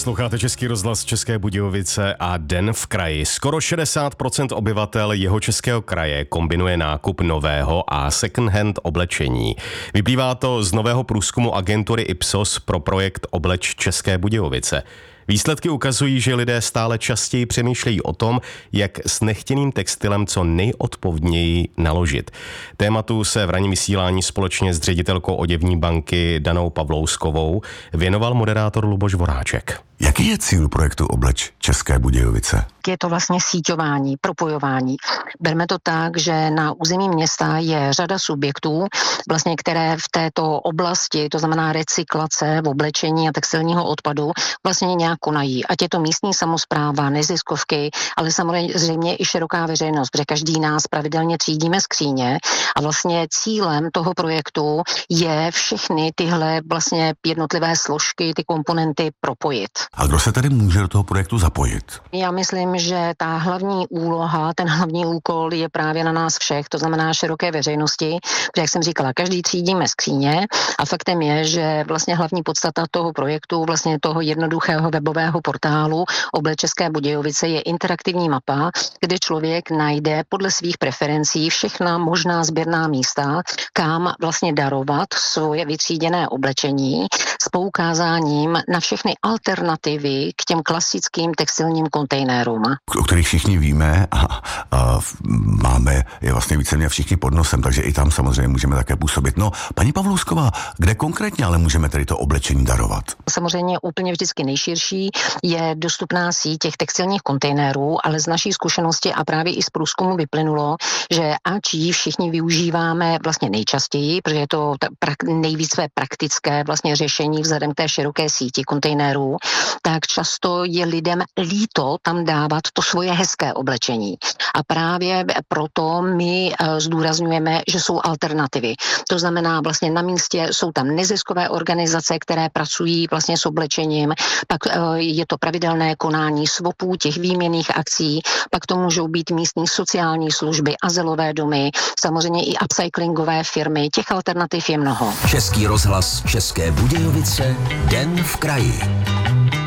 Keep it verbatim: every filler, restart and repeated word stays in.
Posloucháte Český rozhlas České Budějovice a Den v kraji. Skoro šedesát procent obyvatel jeho českého kraje kombinuje nákup nového a second-hand oblečení. Vyplývá to z nového průzkumu agentury Ipsos pro projekt Obleč České Budějovice. Výsledky ukazují, že lidé stále častěji přemýšlejí o tom, jak s nechtěným textilem co nejodpovědněji naložit. Tématu se v ranním vysílání společně s ředitelkou oděvní banky Danou Pavlouskovou věnoval moderátor Luboš Voráček. Jaký je cíl projektu Obleč České Budějovice? Je to vlastně síťování, propojování. Berme to tak, že na území města je řada subjektů, vlastně, které v této oblasti, to znamená recyklace, oblečení a textilního odpadu, vlastně nějak konají. Ať je to místní samospráva, neziskovky, ale samozřejmě i široká veřejnost, protože každý nás pravidelně třídíme skříně a vlastně cílem toho projektu je všechny tyhle vlastně jednotlivé složky, ty komponenty propojit. A kdo se tady může do toho projektu zapojit? Já myslím, že ta hlavní úloha, ten hlavní úkol je právě na nás všech, to znamená široké veřejnosti, protože jak jsem říkala, každý třídíme skříně a faktem je, že vlastně hlavní podstata toho projektu, vlastně toho jednoduchého webového portálu Obleč České Budějovice je interaktivní mapa, kde člověk najde podle svých preferencí všechna možná sběrná místa, kam vlastně darovat svoje vytříděné oblečení s poukázáním na všechny alternativy k těm klasickým textilním kontejnerům. O kterých všichni víme a, a máme je vlastně víceméně všichni pod nosem, takže i tam samozřejmě můžeme také působit. No, paní Pavlousková, kde konkrétně ale můžeme tady to oblečení darovat? Samozřejmě úplně vždycky nejširší je dostupná síť těch textilních kontejnerů, ale z naší zkušenosti a právě i z průzkumu vyplynulo, že ač ji všichni využíváme vlastně nejčastěji, protože je to pra- nejvíce praktické vlastně řešení vzhledem k té široké síti kontejnerů, tak často je lidem líto tam dávat to svoje hezké oblečení. A právě proto my zdůrazňujeme, že jsou alternativy. To znamená vlastně na místě jsou tam neziskové organizace, které pracují vlastně s oblečením, pak je to pravidelné konání swapů, těch výměnných akcí, pak to můžou být místní sociální služby, azylové domy, samozřejmě i upcyclingové firmy, těch alternativ je mnoho. Český rozhlas České Budějovice, Den v kraji.